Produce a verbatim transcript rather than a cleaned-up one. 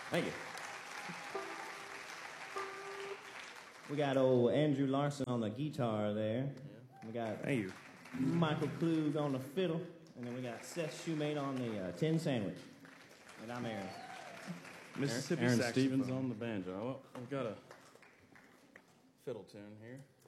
Thank you. We got old Andrew Larson on the guitar there. Yeah. We got Thank you. Michael Klug on the fiddle. And then we got Seth Shoemate on the uh, tin sandwich. And I'm Aaron. Mississippi Aaron saxophone. Stevens on the banjo. Well, I've got a fiddle tune here.